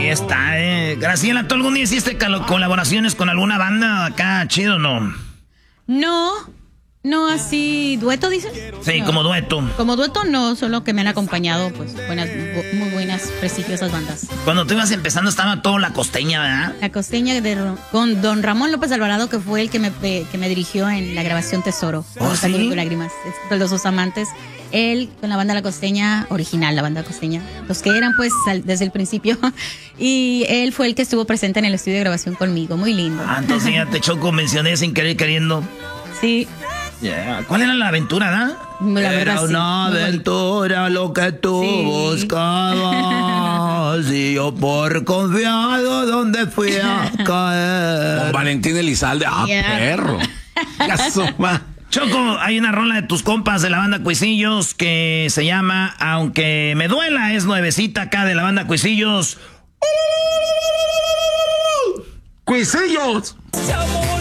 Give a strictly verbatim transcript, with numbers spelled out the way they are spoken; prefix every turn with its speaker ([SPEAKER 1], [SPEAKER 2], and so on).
[SPEAKER 1] Ahí está, eh. Graciela, ¿tú algún día hiciste colaboraciones con alguna banda acá, chido o no?
[SPEAKER 2] No, no así, ¿dueto dicen?
[SPEAKER 1] Sí,
[SPEAKER 2] no.
[SPEAKER 1] como dueto.
[SPEAKER 2] Como dueto no, solo que me han acompañado, pues, buenas, muy buenas, prestigiosas bandas.
[SPEAKER 1] Cuando tú ibas empezando estaba todo La Costeña, ¿verdad?
[SPEAKER 2] La Costeña de, con don Ramón López Alvarado, que fue el que me, que me dirigió en la grabación Tesoro.
[SPEAKER 1] ¿Oh, sí?
[SPEAKER 2] Lágrimas, de los dos amantes. Él con la banda La Costeña original, la banda Costeña, los que eran pues al, desde el principio. Y él fue el que estuvo presente en el estudio de grabación conmigo, muy lindo.
[SPEAKER 1] Ah, entonces ya te Choco, mencioné sin querer queriendo.
[SPEAKER 2] Sí.
[SPEAKER 1] Yeah. ¿Cuál era la aventura, da?
[SPEAKER 2] La verdad,
[SPEAKER 1] era
[SPEAKER 2] sí.
[SPEAKER 1] una aventura lo que tú sí. buscabas y yo por confiado donde fui a caer.
[SPEAKER 3] Con Valentín Elizalde, ah, yeah. perro.
[SPEAKER 1] Choco, hay una rola de tus compas de la banda Cuisillos que se llama Aunque me duela, es nuevecita acá de la banda Cuisillos.
[SPEAKER 3] ¡Cuisillos!